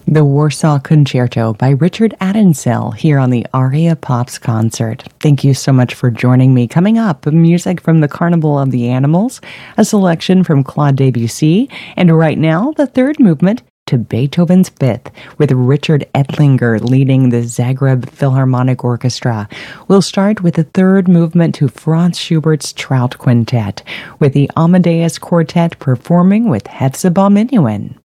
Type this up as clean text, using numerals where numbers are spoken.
The Warsaw Concerto by Richard Addinsell here on the Aria Pops concert. Thank you so much for joining me. Coming up, music from the Carnival of the Animals, a selection from Claude Debussy, and right now, the third movement to Beethoven's Fifth, with Richard Ettlinger leading the Zagreb Philharmonic Orchestra. We'll start with the third movement to Franz Schubert's Trout Quintet, with the Amadeus Quartet performing with Hetzibah Minuin.